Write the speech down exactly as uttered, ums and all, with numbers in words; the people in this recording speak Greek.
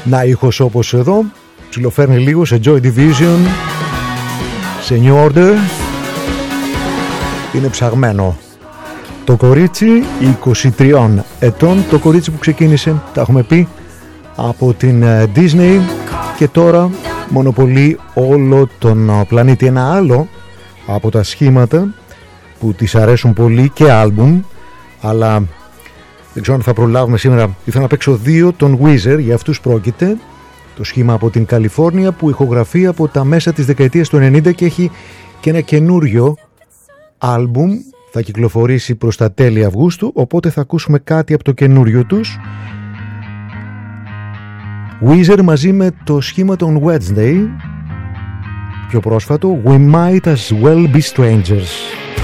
Να ήχος όπως εδώ, ψιλοφέρνει λίγο σε Joy Division, σε New Order. Είναι ψαγμένο. Το κορίτσι είκοσι τριών ετών, το κορίτσι που ξεκίνησε, τα έχουμε πει, από την Disney και τώρα μονοπολεί όλο τον πλανήτη. Ένα άλλο από τα σχήματα που της αρέσουν πολύ και άλμπουμ, αλλά δεν ξέρω αν θα προλάβουμε σήμερα. Ήθελα να παίξω δύο των Weezer, για αυτούς πρόκειται. Το σχήμα από την Καλιφόρνια που ηχογραφεί από τα μέσα της δεκαετίας του ενενήντα και έχει και ένα καινούριο άλμπουμ. Θα κυκλοφορήσει προς τα τέλη Αυγούστου, οπότε θα ακούσουμε κάτι από το καινούριο τους. Weezer μαζί με το σχήμα των Wednesday, πιο πρόσφατο, We Might As Well Be Strangers.